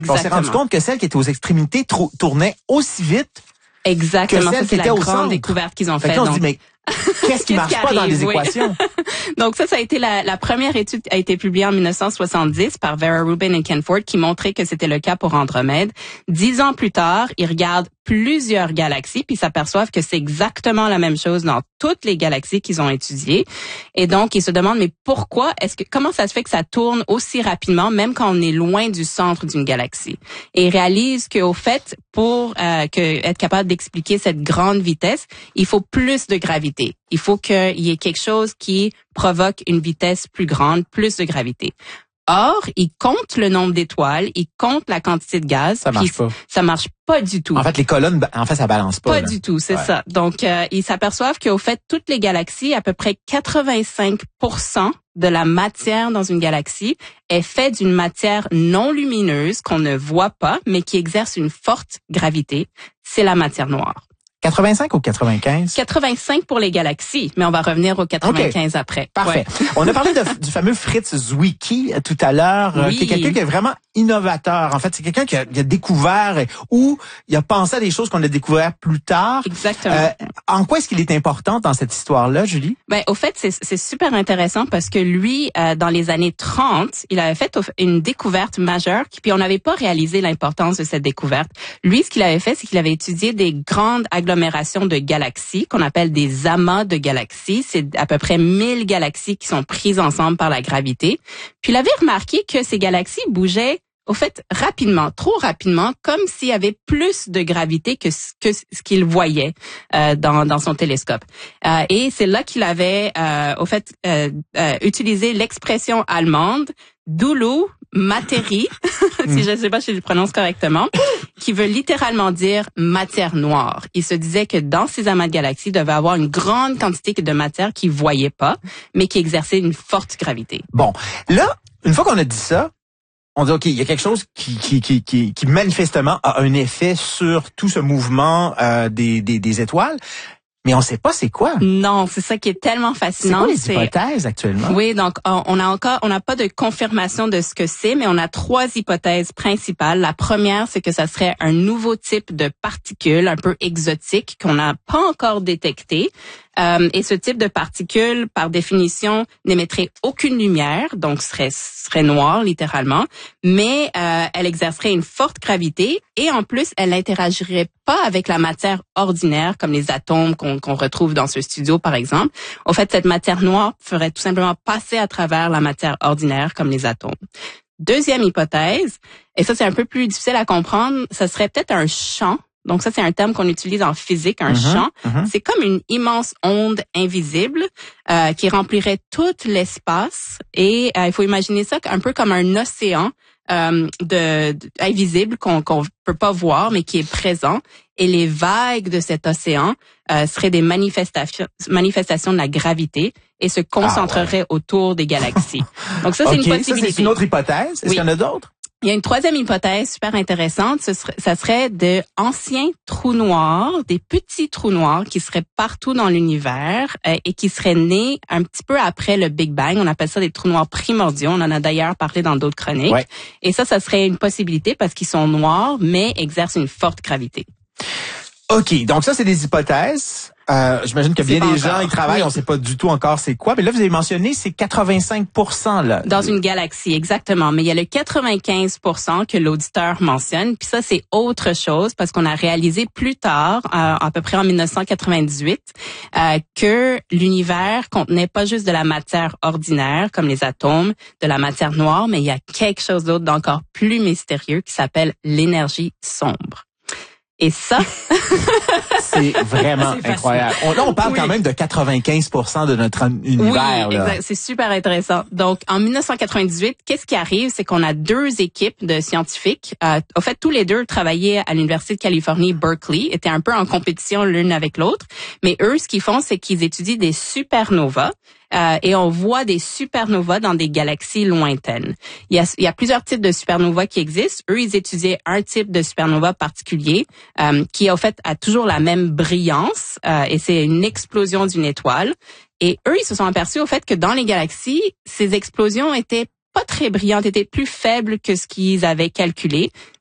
On s'est rendu compte que celle qui était aux extrémités tournait aussi vite. Exactement, ça c'est la grande découverte qu'ils ont faite. On se dit, mais qu'est-ce qui marche pas dans les équations? Donc ça a été la première étude a été publiée en 1970 par Vera Rubin et Ken Ford qui montrait que c'était le cas pour Andromède. 10 ans plus tard, ils regardent plusieurs galaxies puis s'aperçoivent que c'est exactement la même chose dans toutes les galaxies qu'ils ont étudiées. Et donc ils se demandent mais pourquoi comment ça se fait que ça tourne aussi rapidement même quand on est loin du centre d'une galaxie? Et ils réalisent qu'au fait pour être capable d'expliquer cette grande vitesse, il faut plus de gravité. Il faut qu'il y ait quelque chose qui provoque une vitesse plus grande, plus de gravité. Or, ils comptent le nombre d'étoiles, ils comptent la quantité de gaz. Ça marche pas. Ça marche pas du tout. En fait, les colonnes, ça balance pas. Pas du tout, c'est ça. Donc, ils s'aperçoivent qu'au fait, toutes les galaxies, à peu près 85% de la matière dans une galaxie est faite d'une matière non lumineuse qu'on ne voit pas, mais qui exerce une forte gravité. C'est la matière noire. 85 ou 95? 85 pour les galaxies, mais on va revenir aux 95 après. Parfait. Ouais. On a parlé du fameux Fritz Zwicky tout à l'heure, qui est quelqu'un qui est vraiment innovateur. En fait, c'est quelqu'un qui a découvert ou il a pensé à des choses qu'on a découvert plus tard. Exactement. En quoi est-ce qu'il est important dans cette histoire-là, Julie? Ben, au fait, c'est super intéressant parce que lui, dans les années 30, il avait fait une découverte majeure, puis on n'avait pas réalisé l'importance de cette découverte. Lui, ce qu'il avait fait, c'est qu'il avait étudié des grandes agglomérations de galaxies qu'on appelle des amas de galaxies. C'est à peu près 1000 galaxies qui sont prises ensemble par la gravité. Puis il avait remarqué que ces galaxies bougeaient au fait rapidement, trop rapidement, comme s'il y avait plus de gravité que ce qu'il voyait dans son télescope. Et c'est là qu'il avait utilisé l'expression allemande Dulu Materie, si je ne sais pas si je le prononce correctement, qui veut littéralement dire matière noire. Il se disait que dans ces amas de galaxies, il devait avoir une grande quantité de matière qu'il voyait pas, mais qui exerçait une forte gravité. Bon, là, une fois qu'on a dit ça, on dit, OK, il y a quelque chose qui manifestement a un effet sur tout ce mouvement des étoiles. Mais on sait pas c'est quoi. Non, c'est ça qui est tellement fascinant. C'est quoi les hypothèses actuellement? Oui, donc on n'a pas de confirmation de ce que c'est, mais on a 3 hypothèses principales. La première, c'est que ça serait un nouveau type de particules un peu exotique qu'on n'a pas encore détecté. Et ce type de particules, par définition, n'émettrait aucune lumière, donc serait noire littéralement, mais elle exercerait une forte gravité et en plus, elle n'interagirait pas avec la matière ordinaire comme les atomes qu'on retrouve dans ce studio, par exemple. Au fait, cette matière noire ferait tout simplement passer à travers la matière ordinaire comme les atomes. Deuxième hypothèse, et ça c'est un peu plus difficile à comprendre, ça serait peut-être un champ. Donc ça, c'est un terme qu'on utilise en physique, un champ. C'est comme une immense onde invisible qui remplirait tout l'espace. Et il faut imaginer ça un peu comme un océan invisible qu'on peut pas voir, mais qui est présent. Et les vagues de cet océan seraient des manifestations de la gravité et se concentreraient autour des galaxies. Donc ça, c'est une possibilité. Ça, c'est une autre hypothèse. Est-ce qu'il y en a d'autres? Il y a une troisième hypothèse super intéressante, ça serait de anciens trous noirs, des petits trous noirs qui seraient partout dans l'univers et qui seraient nés un petit peu après le Big Bang. On appelle ça des trous noirs primordiaux. On en a d'ailleurs parlé dans d'autres chroniques. Ouais. Et ça serait une possibilité parce qu'ils sont noirs, mais exercent une forte gravité. OK, donc ça, c'est des hypothèses. J'imagine que bien des gens y travaillent, on sait pas du tout encore c'est quoi. Mais là, vous avez mentionné, c'est 85% là. Dans une galaxie, exactement. Mais il y a le 95% que l'auditeur mentionne. Puis ça, c'est autre chose parce qu'on a réalisé plus tard, à peu près en 1998, que l'univers contenait pas juste de la matière ordinaire, comme les atomes, de la matière noire, mais il y a quelque chose d'autre d'encore plus mystérieux qui s'appelle l'énergie sombre. Et ça, c'est vraiment incroyable. Là, on parle quand même de 95% de notre univers. Oui, exact. C'est super intéressant. Donc, en 1998, qu'est-ce qui arrive? C'est qu'on a 2 équipes de scientifiques. En fait, tous les 2 travaillaient à l'Université de Californie, Berkeley, étaient un peu en compétition l'une avec l'autre. Mais eux, ce qu'ils font, c'est qu'ils étudient des supernovas. Et on voit des supernovas dans des galaxies lointaines. Il y a plusieurs types de supernovas qui existent. Eux, ils étudiaient un type de supernova particulier qui, en fait, a toujours la même brillance et c'est une explosion d'une étoile. Et eux, ils se sont aperçus au fait que dans les galaxies, ces explosions étaient pas très brillante, était plus faible que ce qu'ils avaient calculé.